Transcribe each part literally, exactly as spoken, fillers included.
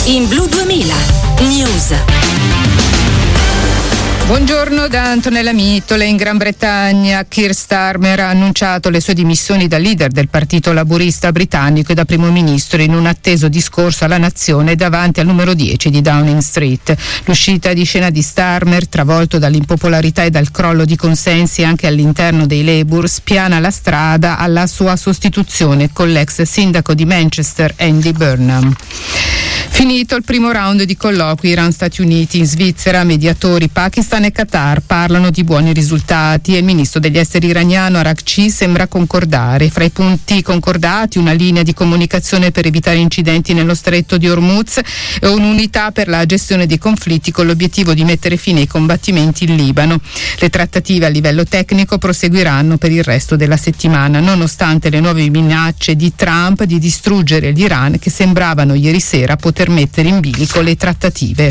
In Blu duemila News. Buongiorno da Antonella Mittola. In Gran Bretagna Keir Starmer ha annunciato le sue dimissioni da leader del Partito Laburista britannico e da primo ministro in un atteso discorso alla nazione davanti al numero dieci di Downing Street. L'uscita di scena di Starmer, travolto dall'impopolarità e dal crollo di consensi anche all'interno dei Labour, spiana la strada alla sua sostituzione con l'ex sindaco di Manchester Andy Burnham. Finito il primo round di colloqui Iran-Stati Uniti, in Svizzera mediatori Pakistan e Qatar parlano di buoni risultati e il ministro degli esteri iraniano Araghchi sembra concordare. Fra i punti concordati una linea di comunicazione per evitare incidenti nello stretto di Hormuz e un'unità per la gestione dei conflitti con l'obiettivo di mettere fine ai combattimenti in Libano. Le trattative a livello tecnico proseguiranno per il resto della settimana, nonostante le nuove minacce di Trump di distruggere l'Iran che sembravano ieri sera poter mettere in bilico le trattative.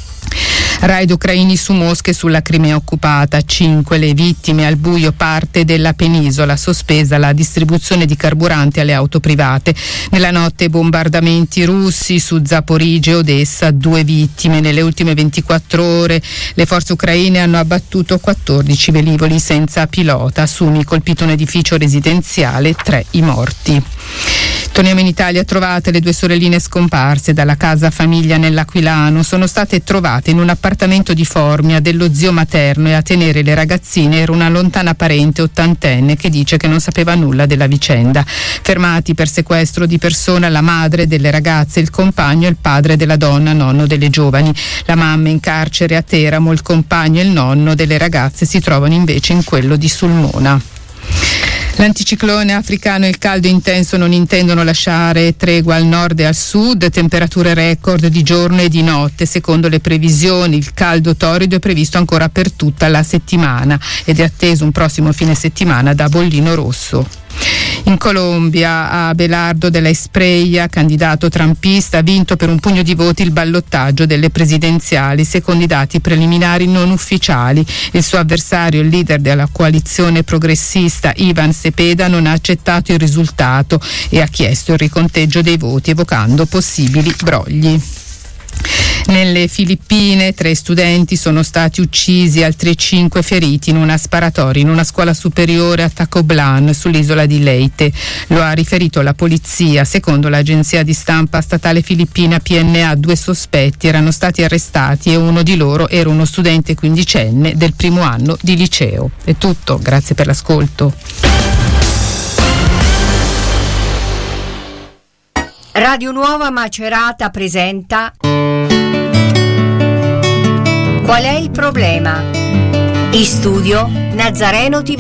Raid ucraini su Mosca e sulla Crimea occupata, cinque le vittime, al buio parte della penisola, sospesa la distribuzione di carburante alle auto private. Nella notte bombardamenti russi su Zaporizhzhia e Odessa, due vittime. Nelle ultime ventiquattro ore le forze ucraine hanno abbattuto quattordici velivoli senza pilota, Sumi colpito un edificio residenziale, tre i morti. Torniamo in Italia. Trovate le due sorelline scomparse dalla casa famiglia nell'Aquilano. Sono state trovate in un appartamento di Formia dello zio materno e a tenere le ragazzine era una lontana parente ottantenne che dice che non sapeva nulla della vicenda. Fermati per sequestro di persona la madre delle ragazze, il compagno e il padre della donna, nonno delle giovani. La mamma in carcere a Teramo, il compagno e il nonno delle ragazze si trovano invece in quello di Sulmona. L'anticiclone africano e il caldo intenso non intendono lasciare tregua al nord e al sud, temperature record di giorno e di notte. Secondo le previsioni il caldo torrido è previsto ancora per tutta la settimana ed è atteso un prossimo fine settimana da bollino rosso. In Colombia Abelardo della Espriella, candidato trumpista, ha vinto per un pugno di voti il ballottaggio delle presidenziali, secondo i dati preliminari non ufficiali. Il suo avversario, il leader della coalizione progressista Ivan Cepeda, non ha accettato il risultato e ha chiesto il riconteggio dei voti, evocando possibili brogli. Nelle Filippine tre studenti sono stati uccisi, altri cinque feriti in una sparatoria in una scuola superiore a Tacoblan sull'isola di Leyte. Lo ha riferito la polizia. Secondo l'agenzia di stampa statale filippina P N A, due sospetti erano stati arrestati e uno di loro era uno studente quindicenne del primo anno di liceo. È tutto, grazie per l'ascolto. Radio Nuova Macerata presenta Qual è il problema? In studio Nazareno T V.